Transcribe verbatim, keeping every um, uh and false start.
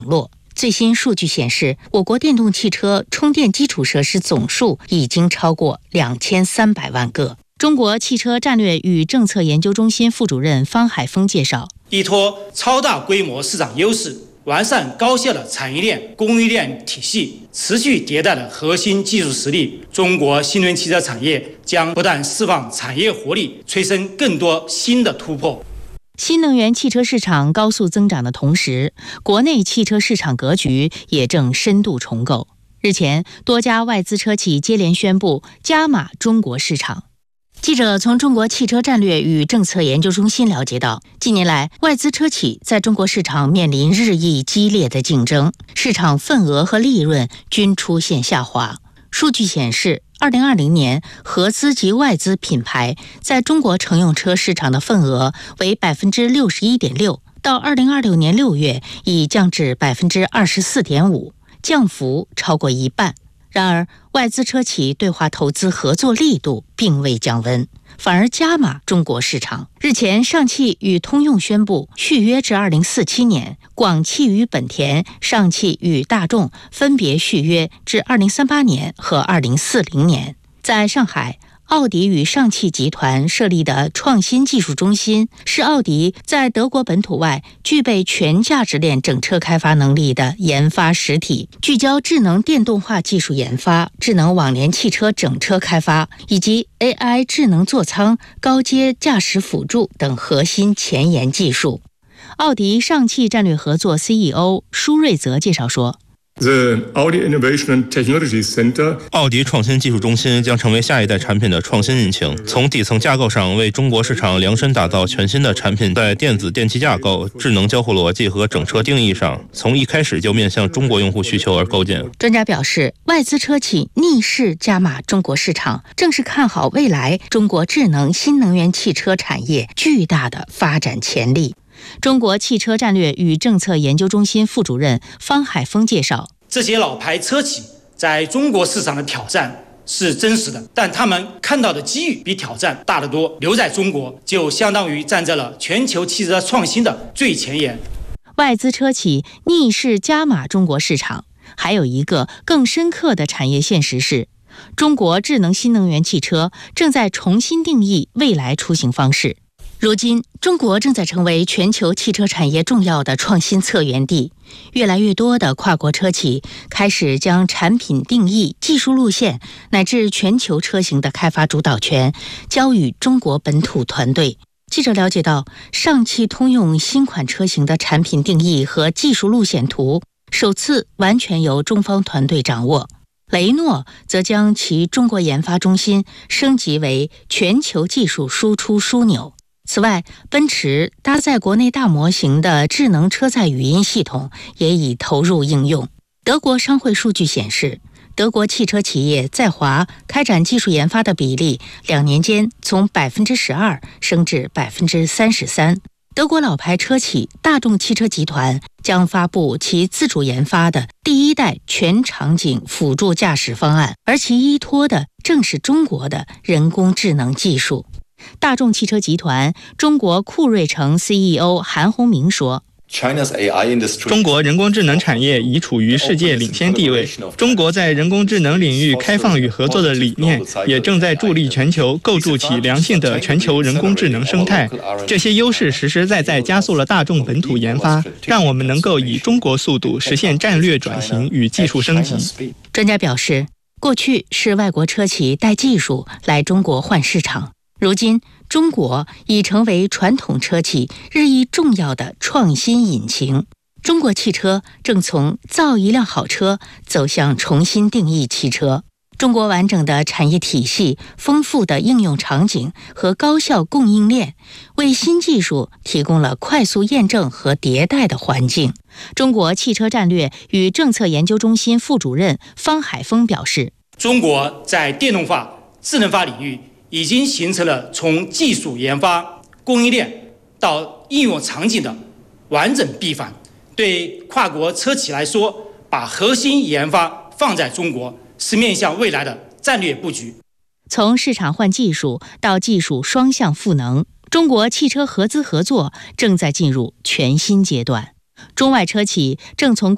络。最新数据显示，我国电动汽车充电基础设施总数已经超过两千三百万个。中国汽车战略与政策研究中心副主任方海峰介绍， 依托超大规模市场优势，完善高效的产业链、供应链体系，持续迭代的核心技术实力，中国新能源汽车产业将不断释放产业活力，催生更多新的突破。 新能源汽车市场高速增长的同时，国内汽车市场格局也正深度重构。日前，多家外资车企接连宣布加码中国市场。记者从中国汽车战略与政策研究中心了解到，近年来外资车企在中国市场面临日益激烈的竞争，市场份额和利润均出现下滑。数据显示，二零二零年合资及外资品牌在中国乘用车市场的份额为 百分之六十一点六， 到二零二六年六月已降至 百分之二十四点五， 降幅超过一半。然而，外资车企对华投资合作力度并未降温，反而加码中国市场。日前，上汽与通用宣布续约至二零四七年，广汽与本田、上汽与大众分别续约至二零三八年和二零四零年。在上海，奥迪与上汽集团设立的创新技术中心是奥迪在德国本土外具备全价值链整车开发能力的研发实体，聚焦智能电动化技术研发、智能网联汽车整车开发以及 A I 智能座舱、高阶驾驶辅助等核心前沿技术。奥迪上汽战略合作 C E O 舒瑞泽介绍说， The Audi Innovation and Technology Center 奥迪创新技术中心将成为下一代产品的创新引擎，从底层架构上为中国市场量身打造全新的产品，在电子电气架构、智能交互逻辑和整车定义上，从一开始就面向中国用户需求而构建。 专家表示，外资车企逆势加码中国市场，正是看好未来中国智能新能源汽车产业巨大的发展潜力。中国汽车战略与政策研究中心副主任方海峰介绍， 这些老牌车企在中国市场的挑战是真实的，但他们看到的机遇比挑战大得多。留在中国就相当于站在了全球汽车创新的最前沿。 外资车企逆势加码中国市场，还有一个更深刻的产业现实是，中国智能新能源汽车正在重新定义未来出行方式。如今，中国正在成为全球汽车产业重要的创新策源地，越来越多的跨国车企开始将产品定义、技术路线乃至全球车型的开发主导权交予中国本土团队。记者了解到，上汽通用新款车型的产品定义和技术路线图首次完全由中方团队掌握，雷诺则将其中国研发中心升级为全球技术输出枢纽。此外，奔驰搭载国内大模型的智能车载语音系统也已投入应用。德国商会数据显示，德国汽车企业在华开展技术研发的比例两年间从 百分之十二 升至 百分之三十三。德国老牌车企大众汽车集团将发布其自主研发的第一代全场景辅助驾驶方案，而其依托的正是中国的人工智能技术。大众汽车集团中国酷睿城 C E O 韩宏明说， 中国人工智能产业已处于世界领先地位，中国在人工智能领域开放与合作的理念也正在助力全球构筑起良性的全球人工智能生态。这些优势实实在在加速了大众本土研发，让我们能够以中国速度实现战略转型与技术升级。 专家表示，过去是外国车企带技术来中国换市场，如今中国已成为传统车企日益重要的创新引擎。中国汽车正从造一辆好车走向重新定义汽车。中国完整的产业体系、丰富的应用场景和高效供应链，为新技术提供了快速验证和迭代的环境。中国汽车战略与政策研究中心副主任方海峰表示， 中国在电动化、智能化领域已经形成了从技术研发、供应链到应用场景的完整闭环。对跨国车企来说，把核心研发放在中国，是面向未来的战略布局。 从市场换技术到技术双向赋能，中国汽车合资合作正在进入全新阶段。中外车企正从